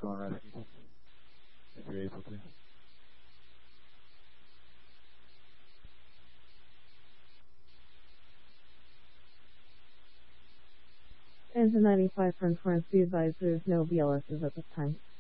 storm rescue, if you're able to. Engine 95 front be advised there is no BLSs at this time.